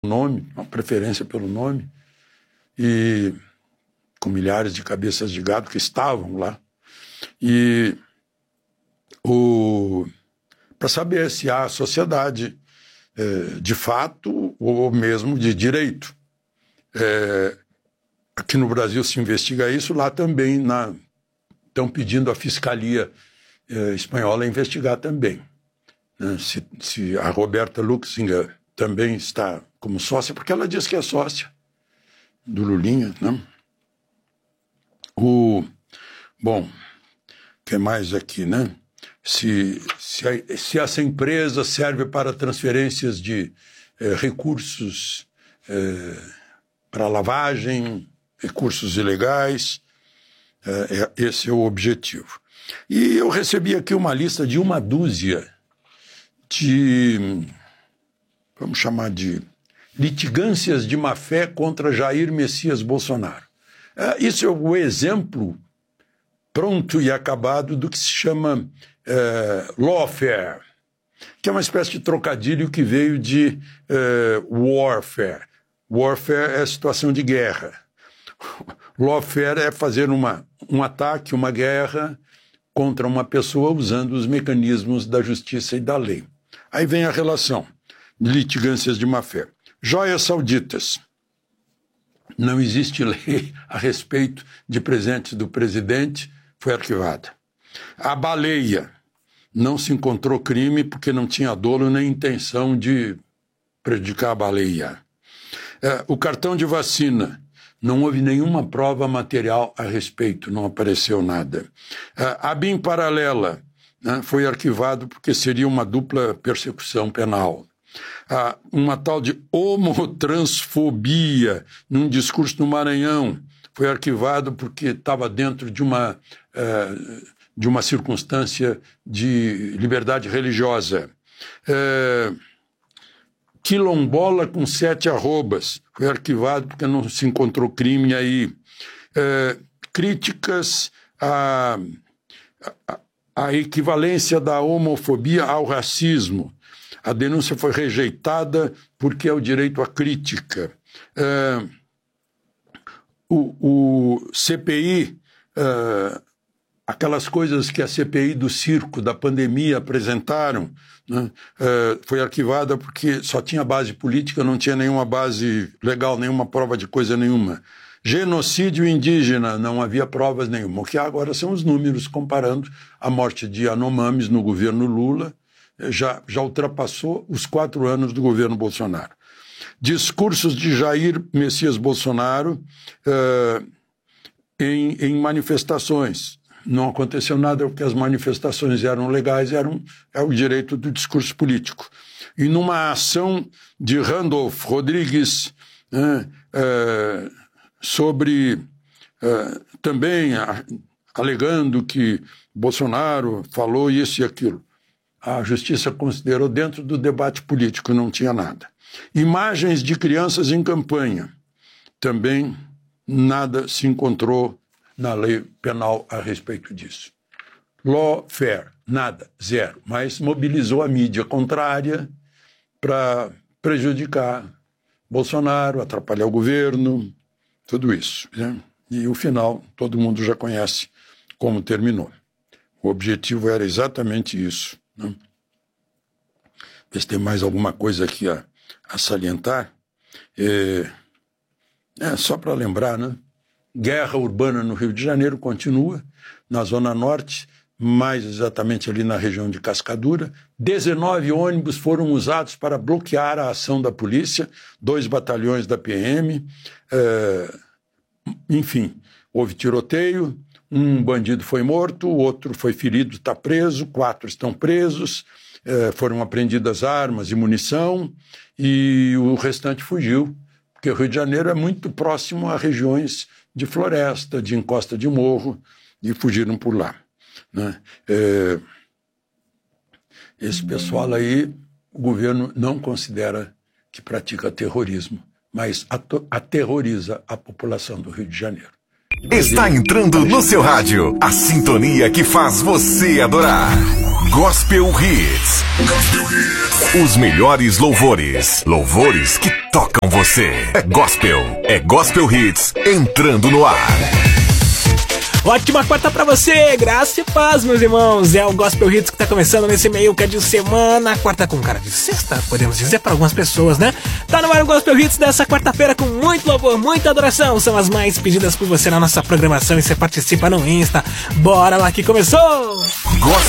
nome, uma preferência pelo nome, e com milhares de cabeças de gado que estavam lá. E para saber se há sociedade de fato ou mesmo de direito. Aqui no Brasil se investiga isso, lá também estão pedindo à Fiscalia Espanhola a investigar também. Se a Roberta Luxinger também está como sócia, porque ela diz que é sócia do Lulinha, né? Bom, o que mais aqui, né? Se essa empresa serve para transferências de recursos para lavagem, recursos ilegais, esse é o objetivo. E eu recebi aqui uma lista de uma dúzia de, vamos chamar de litigâncias de má-fé contra Jair Messias Bolsonaro. Isso é o exemplo pronto e acabado do que se chama lawfare, que é uma espécie de trocadilho que veio de warfare. Warfare é a situação de guerra. Lawfare é fazer um ataque, uma guerra contra uma pessoa usando os mecanismos da justiça e da lei. Aí vem a relação de litigâncias de má-fé. Joias sauditas. Não existe lei a respeito de presentes do presidente, foi arquivada. A baleia. Não se encontrou crime porque não tinha dolo nem intenção de prejudicar a baleia. O cartão de vacina. Não houve nenhuma prova material a respeito, não apareceu nada. A BIM paralela, né, foi arquivado porque seria uma dupla persecução penal. Uma tal de homotransfobia num discurso no Maranhão foi arquivado porque estava dentro de uma circunstância de liberdade religiosa. Quilombola com 7 arrobas foi arquivado porque não se encontrou crime aí. Críticas à equivalência da homofobia ao racismo. A denúncia foi rejeitada porque é o direito à crítica. O CPI, aquelas coisas que a CPI do circo, da pandemia, apresentaram, né, foi arquivada porque só tinha base política, não tinha nenhuma base legal, nenhuma prova de coisa nenhuma. Genocídio indígena, não havia provas nenhuma. O que há agora são os números comparando a morte de Yanomamis no governo Lula, já ultrapassou os 4 anos do governo Bolsonaro. Discursos de Jair Messias Bolsonaro em manifestações. Não aconteceu nada porque as manifestações eram legais, é o direito do discurso político. E numa ação de Randolph Rodrigues, sobre também alegando que Bolsonaro falou isso e aquilo. A justiça considerou dentro do debate político, não tinha nada. Imagens de crianças em campanha. Também nada se encontrou na lei penal a respeito disso. Lawfare, nada, zero. Mas mobilizou a mídia contrária para prejudicar Bolsonaro, atrapalhar o governo, tudo isso, né? E o final, todo mundo já conhece como terminou. O objetivo era exatamente isso, né? Ver se tem mais alguma coisa aqui a salientar. Só para lembrar, né? Guerra urbana no Rio de Janeiro continua, na Zona Norte, mais exatamente ali na região de Cascadura. 19 ônibus foram usados para bloquear a ação da polícia, 2 batalhões da PM. Enfim, houve tiroteio, um bandido foi morto, o outro foi ferido, está preso, 4 estão presos, foram apreendidas armas e munição, e o restante fugiu, porque o Rio de Janeiro é muito próximo a regiões de floresta, de encosta de morro, e fugiram por lá, né? Esse pessoal aí, o governo não considera que pratica terrorismo, mas aterroriza a população do Rio de Janeiro. Está entrando no seu rádio, a sintonia que faz você adorar. Gospel Hits. Os melhores louvores. Louvores que tocam você. É Gospel Hits entrando no ar. Ótima quarta pra você, graça e paz, meus irmãos. É o Gospel Hits que tá começando nesse meio de semana. Quarta com cara de sexta, podemos dizer para algumas pessoas, né? Tá no ar o Gospel Hits dessa quarta-feira com muito louvor, muita adoração. São as mais pedidas por você na nossa programação e você participa no Insta. Bora lá que começou!